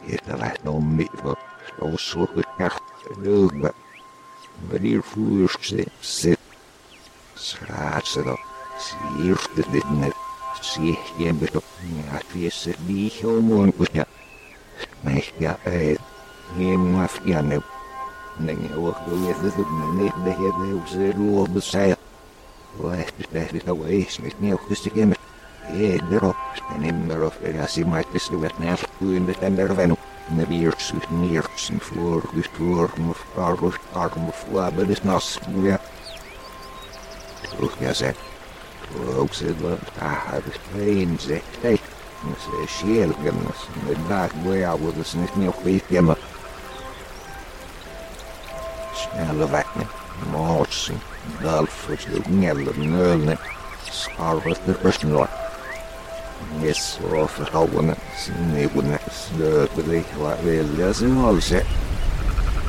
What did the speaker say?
Että lähtön mitva. Stossuudet kärlögvä. Väljer fuurse. Sraatseda. Siirtytne. Siehjembeto. Ja viesse liihomuonkuja. Mehkä ei. Hiemua fjänne. Nengen uokkujetutut ne heveukseen luovussää. Lähti eismit niukkusti kemmet. Edero, stenimmer ja simaittisuvet nähtyyn tändervenu. Ne virtsyt nirtsin fuormus, armus, fuabelis naskuja. Tuhja se. Tuoksella tahdis peinse, teit. Se sielkennas, ne dagvojavuutas nyt niukkuitkemmat. Snälla väkne, maatsin, dalfus, ngäller, nölne. Skarvasta personal. Yes, och förhållande. Sen är det snöpelig. Vad vill jag som håller sig?